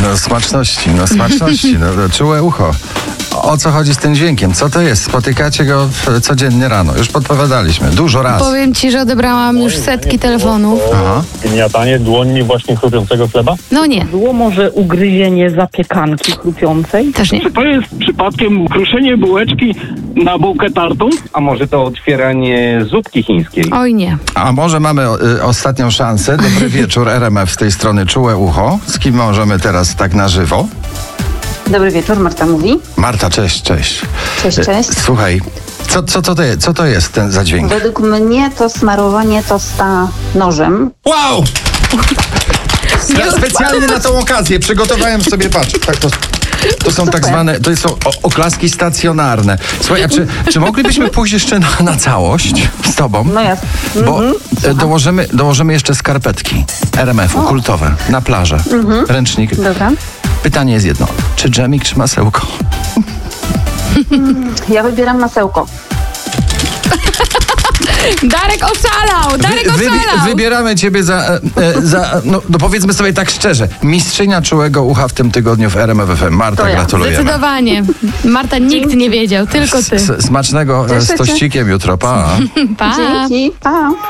No smaczności, czułe ucho. O co chodzi z tym dźwiękiem? Co to jest? Spotykacie go codziennie rano. Już podpowiadaliśmy. Dużo raz. Powiem ci, że odebrałam już setki telefonów. Aha. Gniatanie dłoni właśnie chrupiącego chleba? No nie, Było może ugryzienie zapiekanki chrupiącej? też nie. Czy to jest przypadkiem kruszenie bułeczki na bułkę tartą? A może to otwieranie zupki chińskiej? Oj nie. A może mamy ostatnią szansę? Dobry wieczór, RMF z tej strony Czułe Ucho. Z kim możemy teraz tak na żywo? Dobry wieczór, Marta mówi. Marta, cześć. Cześć. Słuchaj, co to jest ten za dźwięk? Według mnie to smarowanie tosta nożem. Wow! Ja specjalnie na tą okazję przygotowałem sobie, patrz, tak to są tak zwane, to są oklaski stacjonarne. Słuchaj, a czy moglibyśmy pójść jeszcze na całość z tobą? No jasne. Bo dołożymy jeszcze skarpetki RMF-u, kultowe, na plażę, ręcznik. Dobra. Pytanie jest jedno, czy dżemik, czy masełko? Ja wybieram masełko. Darek oszalał! Wybieramy ciebie no powiedzmy sobie tak szczerze, mistrzynia Czułego Ucha w tym tygodniu w RMF FM. Marta, To ja. gratulujemy. Zdecydowanie. Marta, nikt nie wiedział, tylko ty. Smacznego z tościkiem jutro, pa. Pa. Dzięki. Pa.